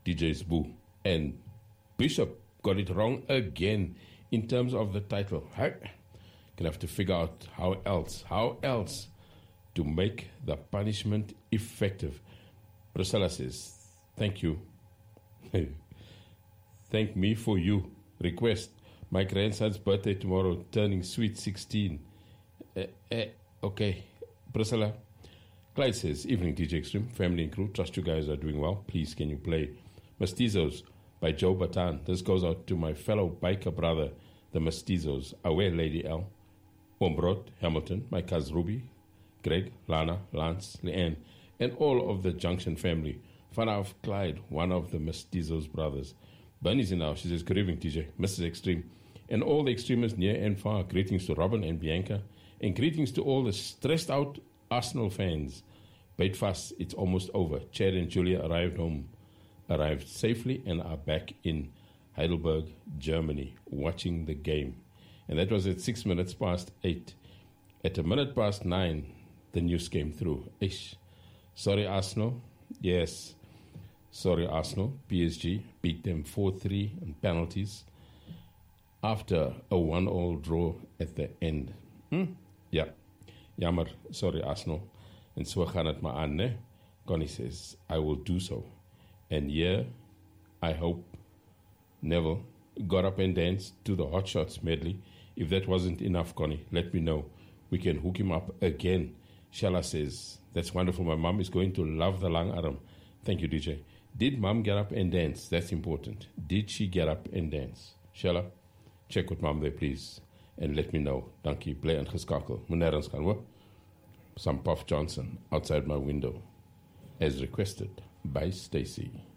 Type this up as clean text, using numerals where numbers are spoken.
DJ's Boo. And Bishop got it wrong again in terms of the title. Gonna have to figure out how else to make the punishment effective. Priscilla says, thank you. Thank me for you. Request, my grandson's birthday tomorrow, turning sweet 16. Okay, Priscilla. Clyde says, evening DJ Extreme, family and crew, trust you guys are doing well. Please can you play Mestizos by Joe Batan? This goes out to my fellow biker brother, the Mestizos. Aware Lady L, Ombrot, Hamilton, my cousin Ruby, Greg, Lana, Lance, Leanne, and all of the Junction family. Fan of Clyde, one of the Mestizos brothers. Bunny's in now. She says, good evening DJ, Mrs. Extreme, and all the extremists near and far. Greetings to Robin and Bianca, and greetings to all the stressed out Arsenal fans. Bait fast, it's almost over. Chad and Julia arrived safely and are back in Heidelberg, Germany, watching the game. And that was at 6 minutes past 8. At 9:01, the news came through. Ish. Sorry, Arsenal. Yes. Sorry, Arsenal. PSG beat them 4-3 on penalties after a 1-1 draw at the end. Yeah. Jammer. Sorry, Arsenal. And so gaan het maar aan, ne? Connie says, I will do so. And yeah, I hope Neville got up and danced to the Hot Shots medley. If that wasn't enough, Connie, let me know. We can hook him up again. Shella says, that's wonderful. My mom is going to love the lang arm. Thank you, DJ. Did mom get up and dance? That's important. Did she get up and dance? Shella, check with mom there, please. And let me know. Dankie. Bly ingeskakel. Moet nergens gaan, hoor. Some Puff Johnson outside my window, as requested by Stacy.